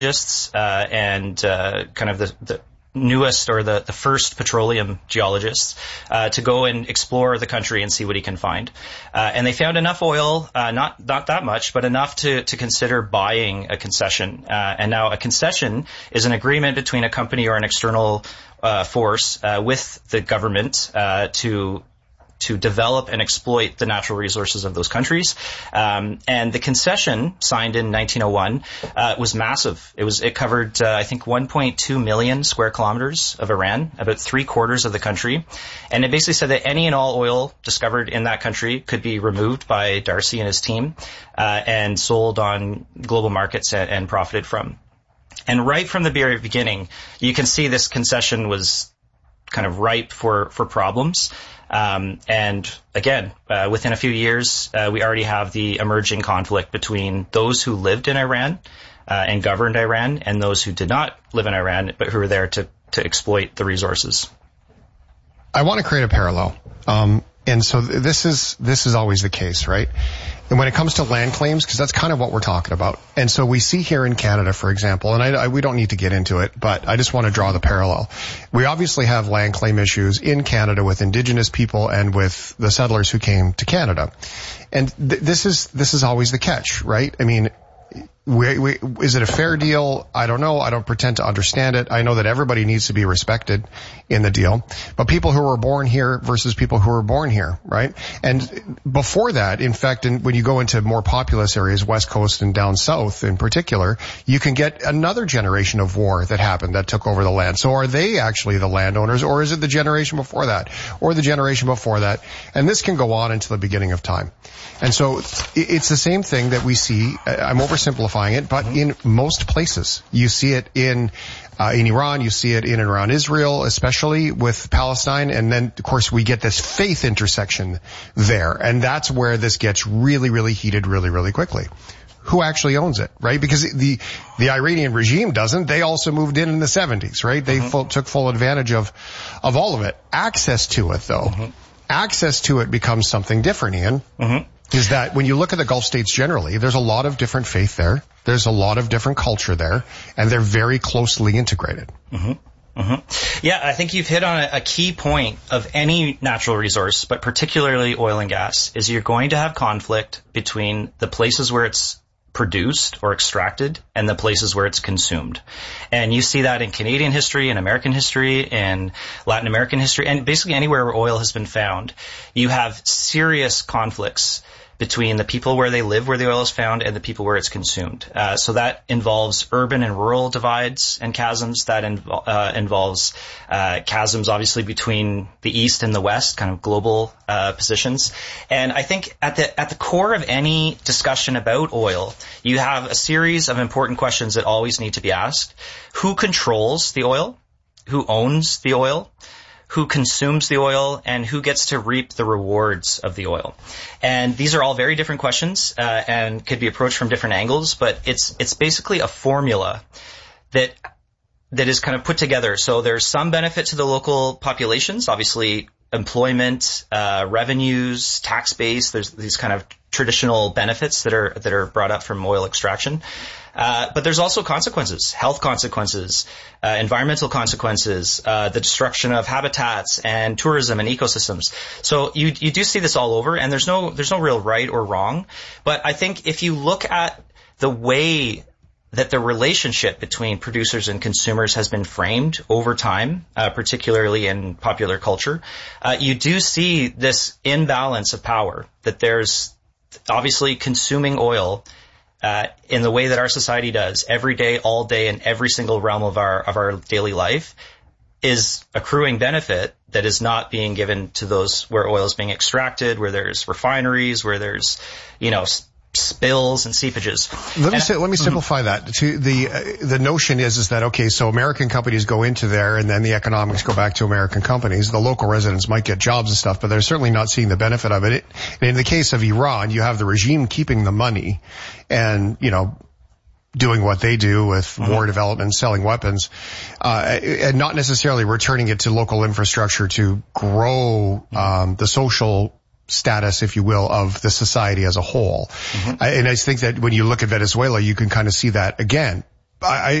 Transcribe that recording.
and kind of the newest or the first petroleum geologists to go and explore the country and see what he can find. And they found enough oil, not that much, but enough to consider buying a concession. And now a concession is an agreement between a company or an external force with the government to develop and exploit the natural resources of those countries. And the concession signed in 1901 was massive. It covered, I think, 1.2 million square kilometers of Iran, about 3/4 of the country. And it basically said that any and all oil discovered in that country could be removed by Darcy and his team and sold on global markets and profited from. And right from the very beginning, you can see this concession was kind of ripe for problems. And again, within a few years, we already have the emerging conflict between those who lived in Iran and governed Iran and those who did not live in Iran, but who were there to exploit the resources. I want to create a parallel. And so this is always the case, right? And when it comes to land claims, because that's kind of what we're talking about. And so we see here in Canada, for example, and we don't need to get into it, but I just want to draw the parallel. We obviously have land claim issues in Canada with Indigenous people and with the settlers who came to Canada. And this is always the catch, right? I mean, is it a fair deal? I don't know. I don't pretend to understand it. I know that everybody needs to be respected in the deal. But people who were born here versus people who were born here, right? And before that, in fact, when you go into more populous areas, West Coast and down south in particular, you can get another generation of war that happened that took over the land. So are they actually the landowners, or is it the generation before that, or the generation before that? And this can go on until the beginning of time. And so it's the same thing that we see. I'm oversimplifying it, but in most places, you see it in Iran, you see it in and around Israel, especially with Palestine, and then of course we get this faith intersection there, and that's where this gets really, really heated really, really quickly. Who actually owns it, right? Because the Iranian regime doesn't. They also moved in the 70s, right? They took full advantage of all of it. Access to it, though, access to it becomes something different, Ian. Is that when you look at the Gulf states generally, there's a lot of different faith there. There's a lot of different culture there, and they're very closely integrated. Yeah, I think you've hit on a key point of any natural resource, but particularly oil and gas, is you're going to have conflict between the places where it's produced or extracted and the places where it's consumed. And you see that in Canadian history, in American history, in Latin American history, and basically anywhere where oil has been found. You have serious conflicts between the people where they live, where the oil is found, and the people where it's consumed. So that involves urban and rural divides and chasms. That involves chasms, obviously, between the East and the West, kind of global positions. And I think at the core of any discussion about oil, you have a series of important questions that always need to be asked. Who controls the oil? Who owns the oil? Who consumes the oil, and who gets to reap the rewards of the oil? And these are all very different questions and could be approached from different angles, but it's basically a formula that is kind of put together. So there's some benefit to the local populations, obviously employment, revenues, tax base. There's these kind of traditional benefits that are brought up from oil extraction. But there's also consequences, health consequences, environmental consequences, the destruction of habitats and tourism and ecosystems. So you do see this all over, and there's no real right or wrong. But I think if you look at the way that the relationship between producers and consumers has been framed over time, particularly in popular culture, you do see this imbalance of power, that there's obviously consuming oil in the way that our society does every day, all day, in every single realm of our daily life, is accruing benefit that is not being given to those where oil is being extracted, where there's refineries, where there's, spills and seepages. Let me simplify that. The notion is that, okay, so American companies go into there and then the economics go back to American companies. The local residents might get jobs and stuff, but they're certainly not seeing the benefit of it. In the case of Iran, you have the regime keeping the money and, doing what they do with war development, selling weapons, and not necessarily returning it to local infrastructure to grow the social status, if you will, of the society as a whole. And I think that when you look at Venezuela, you can kind of see that again. I